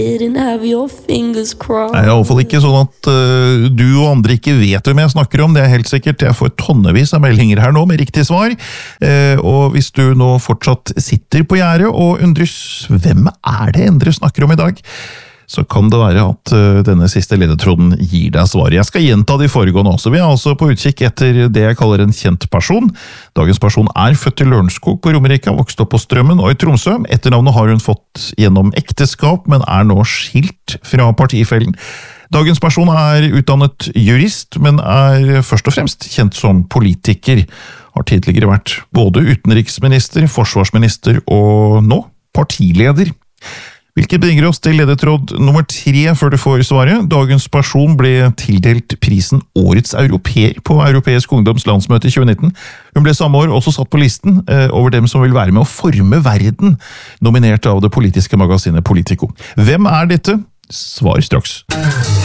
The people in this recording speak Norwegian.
Didn't have your fingers crossed. Det I alle fall ikke sånn at du og andre ikke vet hvem jeg snakker om, det helt sikkert. Jeg får tonnevis av meldinger her nå med riktig svar. Og hvis du nå fortsatt sitter på gjerdet og undres, hvem det Endre snakker om I dag? Så kan det være at denne siste ledetråden gir deg svaret. Jeg skal gjenta de foregående også. Vi altså på utkikk etter det jeg kaller en kjent person. Dagens person født I Lørenskog på Romerike, vokst opp på Strømmen og I Tromsø. Etternavnet har hun fått gjennom ekteskap, men nå skilt fra partifellen. Dagens person utdannet jurist, men først og fremst kjent som politiker. Har tidligere vært både utenriksminister, forsvarsminister og nå partileder. Hvilket bringer oss til ledetråd nummer 3 før du får svaret. Dagens person ble tildelt prisen Årets Europeer på Europeisk Ungdoms landsmøte I 2019. Hun ble samme år også satt på listen over dem som vil være med å forme verden, nominert av det politiske magasinet Politico. Hvem dette? Svar straks.